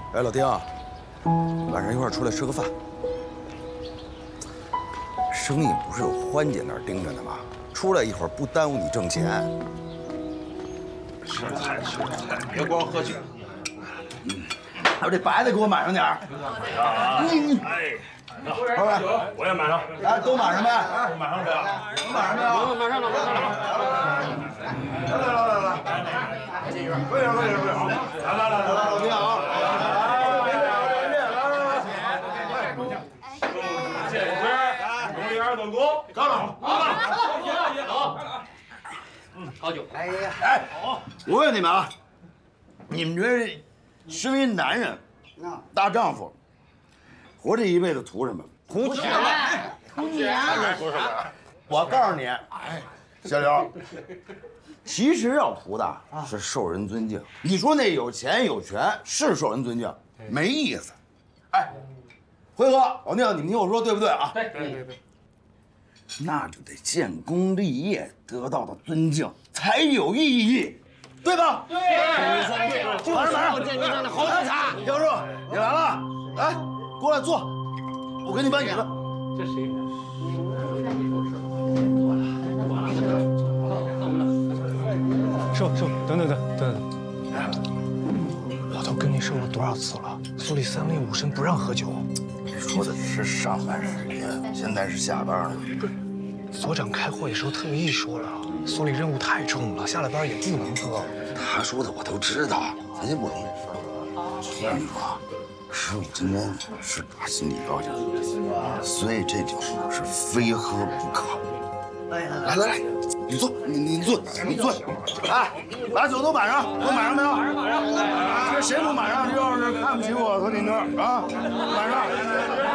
哎，老丁，晚上一块儿出来吃个饭。生意不是有欢姐那儿盯着呢吗？出来一会儿不耽误你挣钱。 是菜，别光喝酒。 还有这白的给我买上点儿。 哎， 老板， 我也买上。 哎，都买上呗。 都买上没有？ 都买上没有？ 买上了，买上了。来，继续，跪下，好。来， 老丁啊！ 谢谢公园总工，干了，好。 好酒。 哎呀，哎，我问你们啊，你们觉得身为男人，大丈夫，活这一辈子图什么？ 图钱， 图钱。 我告诉你，小刘，其实要图的是受人尊敬。你说那有钱有权是受人尊敬，没意思。哎，辉哥、老宁，你们听我说对不对啊？ 对。 那就得建功立业，得到的尊敬才有意义，对吧？ 对。 马上， 见你这好警察。 教授，你来了，来，过来坐，我给你搬椅子。 这谁？ 瘦，等，我都跟你说过多少次了，所里三令五申不让喝酒。 你说的是上班时间，现在是下班了。 不是，所长开会的时候特意说了，所里任务太重了，下了班也不能喝。 他说的我都知道，咱先不提。我跟你说，师傅今天是打心里高兴，所以这酒是非喝不可。来，你坐，你坐。哎，把酒都买上，都买上没有？买上。这谁不买上？就是看不起我和你哥啊！买上。